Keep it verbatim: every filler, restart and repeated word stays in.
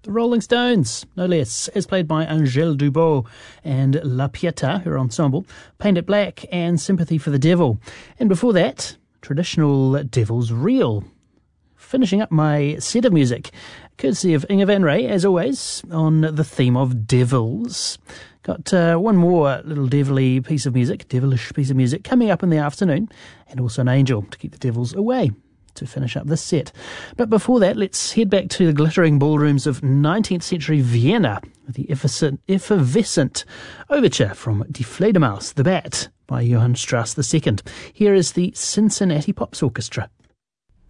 The Rolling Stones, no less, as played by Angèle Dubos and La Pietà, her ensemble, Paint It Black and Sympathy for the Devil. And before that, traditional Devil's Reel. Finishing up my set of music, courtesy of Inga Van Ray, as always, on the theme of devils. Got uh, one more little devil-y piece of music, devilish piece of music, coming up in the afternoon, and also an angel to keep the devils away, to finish up this set. But before that, let's head back to the glittering ballrooms of nineteenth century Vienna with the effervescent, effervescent overture from Die Fledermaus, the Bat, by Johann Strauss the Second. Here is the Cincinnati Pops Orchestra.